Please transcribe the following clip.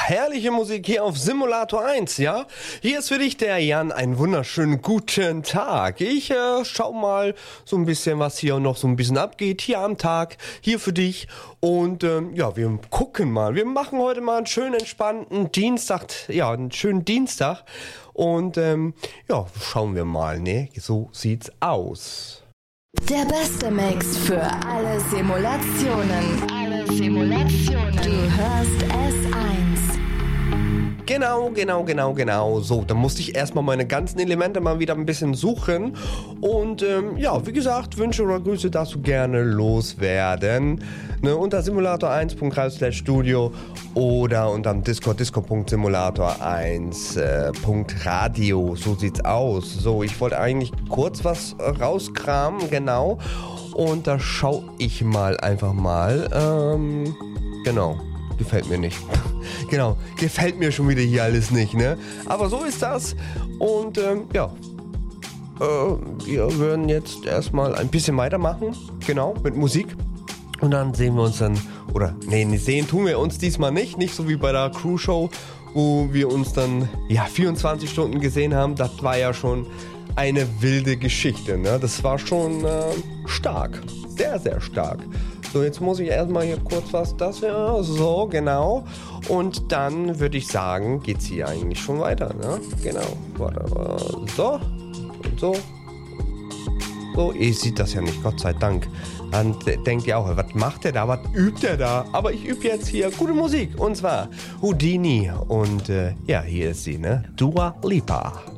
herrliche Musik hier auf Simulator 1, ja? Hier ist für dich der Jan, einen wunderschönen guten Tag. Ich schau mal so ein bisschen, was hier noch so ein bisschen abgeht, hier am Tag, hier für dich. Und ja, wir gucken mal, wir machen heute mal einen schönen entspannten Dienstag, ja, einen schönen Dienstag. Und ja, schauen wir mal, ne? So sieht's aus. Der beste Mix für alle Simulationen. Alle Simulationen. Du hörst S1. Genau. So, da musste ich erstmal meine ganzen Elemente mal wieder ein bisschen suchen. Und ja, wie gesagt, Wünsche oder Grüße darfst du gerne loswerden. Ne, unter simulator1.studio oder unter disco.simulator1.radio. So sieht's aus. So, ich wollte eigentlich kurz was rauskramen, genau. Und da schaue ich mal einfach mal. Genau. Gefällt mir nicht. Genau, gefällt mir schon wieder hier alles nicht, ne? Aber so ist das. Und ja, wir würden jetzt erstmal ein bisschen weitermachen. Genau, mit Musik. Und dann sehen wir uns dann, oder nee, sehen tun wir uns diesmal nicht. Nicht so wie bei der Crew-Show, wo wir uns dann, ja, 24 Stunden gesehen haben. Das war ja schon eine wilde Geschichte, ne? Das war schon stark. Sehr, sehr stark. So, jetzt muss ich erstmal hier kurz was, so, genau. Und dann würde ich sagen, geht's hier eigentlich schon weiter, ne? Genau. Warte, so. Und so. So, ihr seht das ja nicht, Gott sei Dank. Dann denkt ihr auch, was macht der da, was übt der da? Aber ich übe jetzt hier gute Musik. Und zwar Houdini. Und ja, hier ist sie, ne? Dua Lipa.